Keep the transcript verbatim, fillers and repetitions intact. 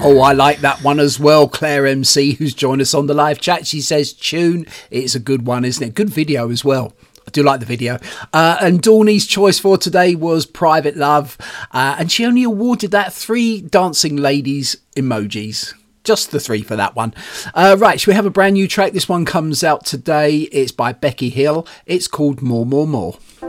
Oh, I like that one as well. Claire M C, who's joined us on the live chat, she says, tune. It's a good one, isn't it? Good video as well. I do like the video. Uh, and Dawny's choice for today was Private Love. Uh, and she only awarded that three dancing ladies emojis. Just the three for that one. Uh, right, should we have a brand new track? This one comes out today. It's by Becky Hill. It's called More, More, More.